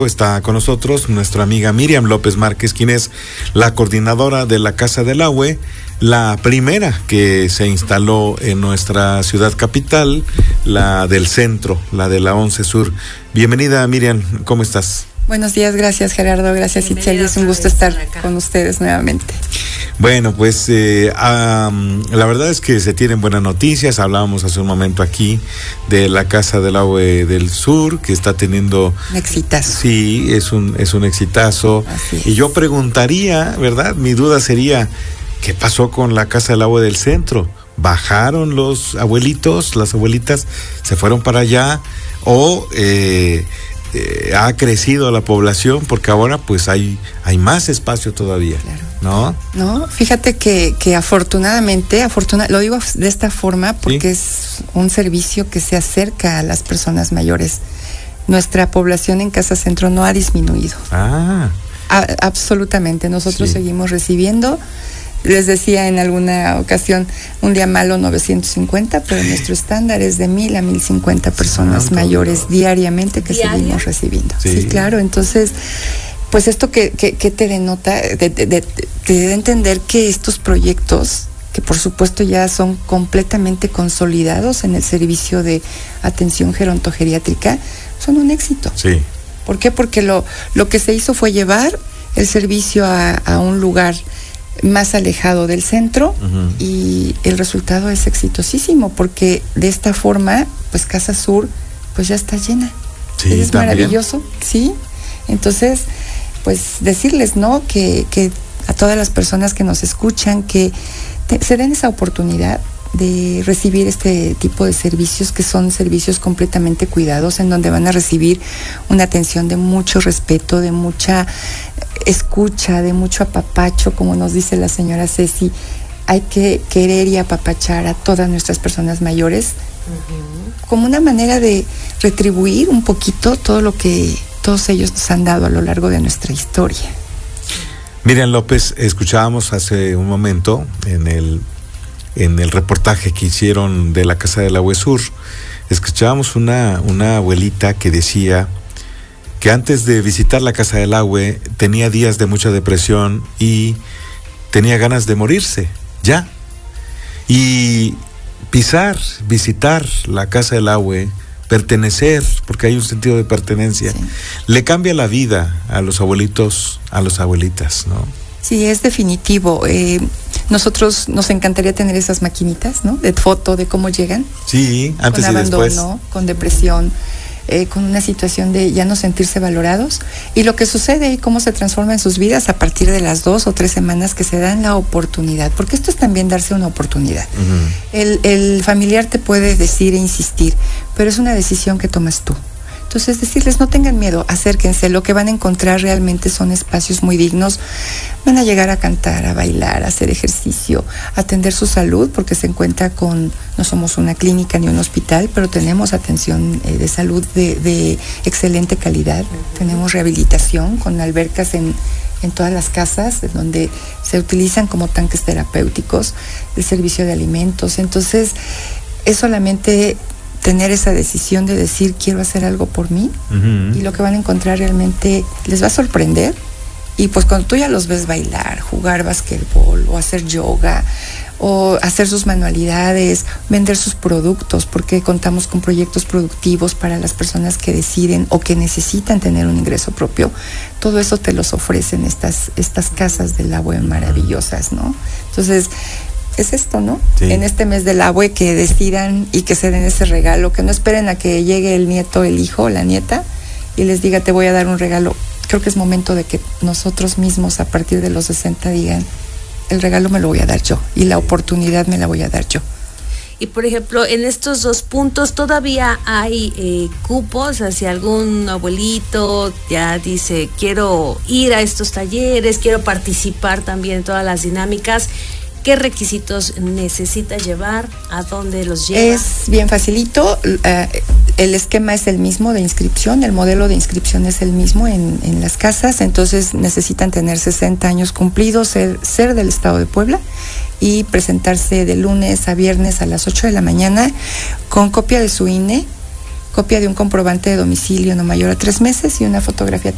Está con nosotros nuestra amiga Miriam López Márquez, quien es la coordinadora de la Casa del Agua, la primera que se instaló en nuestra ciudad capital, la del centro, la de la 11 Sur. Bienvenida, Miriam, ¿cómo estás? Buenos días, gracias Gerardo, gracias Itzel, es un gusto estar con ustedes nuevamente. Bueno, pues la verdad es que se tienen buenas noticias. Hablábamos hace un momento aquí de la Casa del Agua del Sur, que está teniendo un exitazo. Sí, es un exitazo. Y yo preguntaría, ¿verdad? Mi duda sería, ¿qué pasó con la Casa del Agua del Centro? ¿Bajaron los abuelitos, las abuelitas, se fueron para allá? ¿O ha crecido la población? Porque ahora pues hay más espacio todavía, claro. ¿No? Fíjate que afortunadamente, lo digo de esta forma porque ¿sí? Es un servicio que se acerca a las personas mayores. Nuestra población en Casa Centro no ha disminuido. Absolutamente, nosotros seguimos recibiendo. Les decía en alguna ocasión, un día malo 950, pero nuestro estándar es de 1,000 a 1,050 personas mayores diariamente que seguimos recibiendo. Sí, claro. Entonces, pues esto que te denota, te da a entender que estos proyectos, que por supuesto ya son completamente consolidados en el servicio de atención gerontogeriátrica, son un éxito. Sí. ¿Por qué? Porque lo que se hizo fue llevar el servicio a un lugar más alejado del centro, y el resultado es exitosísimo, porque de esta forma, pues Casa Sur, pues ya está llena. Sí, es maravilloso, ¿sí? Entonces, pues decirles, ¿no? Que a todas las personas que nos escuchan, que se den esa oportunidad de recibir este tipo de servicios, que son servicios completamente cuidados, en donde van a recibir una atención de mucho respeto, de mucha escucha, de mucho apapacho, como nos dice la señora Ceci. Hay que querer y apapachar a todas nuestras personas mayores, como una manera de retribuir un poquito todo lo que todos ellos nos han dado a lo largo de nuestra historia. Miriam López, escuchábamos hace un momento en el reportaje que hicieron de la Casa del Agua Sur, escuchábamos una abuelita que decía que antes de visitar la Casa del Agua tenía días de mucha depresión y tenía ganas de morirse, ya. Y visitar la Casa del Agua, pertenecer, porque hay un sentido de pertenencia, le cambia la vida a los abuelitos, a las abuelitas, ¿no? Sí, es definitivo. Nosotros nos encantaría tener esas maquinitas, ¿no? De foto de cómo llegan. Sí, antes y después. Con abandono, con depresión, con una situación de ya no sentirse valorados, y lo que sucede y cómo se transforma en sus vidas a partir de las 2 o 3 semanas que se dan la oportunidad, porque esto es también darse una oportunidad. El familiar te puede decir e insistir, pero es una decisión que tomas tú. Entonces, decirles, no tengan miedo, acérquense, lo que van a encontrar realmente son espacios muy dignos. Van a llegar a cantar, a bailar, a hacer ejercicio, a atender su salud, porque se encuentra con, no somos una clínica ni un hospital, pero tenemos atención de salud de excelente calidad. Tenemos rehabilitación con albercas en todas las casas, donde se utilizan como tanques terapéuticos, el servicio de alimentos. Entonces, es solamente tener esa decisión de decir, quiero hacer algo por mí, y lo que van a encontrar realmente les va a sorprender. Y pues cuando tú ya los ves bailar, jugar basquetbol, o hacer yoga, o hacer sus manualidades, vender sus productos, porque contamos con proyectos productivos para las personas que deciden o que necesitan tener un ingreso propio, todo eso te los ofrecen estas casas del agua maravillosas, ¿no? Entonces, es esto, ¿no? Sí. En este mes del agua, que decidan y que se den ese regalo, que no esperen a que llegue el nieto, el hijo, la nieta, y les diga, te voy a dar un regalo. Creo que es momento de que nosotros mismos, a partir de los 60, digan, el regalo me lo voy a dar yo, y la oportunidad me la voy a dar yo. Y por ejemplo, en estos 2 puntos todavía hay cupos hacia algún abuelito, ya dice, quiero ir a estos talleres, quiero participar también en todas las dinámicas. ¿Qué requisitos necesita llevar? ¿A dónde los lleva? Es bien facilito. El esquema es el mismo de inscripción, el modelo de inscripción es el mismo en las casas. Entonces necesitan tener 60 años cumplidos, ser del estado de Puebla, y presentarse de lunes a viernes a las 8 de la mañana con copia de su INE, copia de un comprobante de domicilio no mayor a 3 meses y una fotografía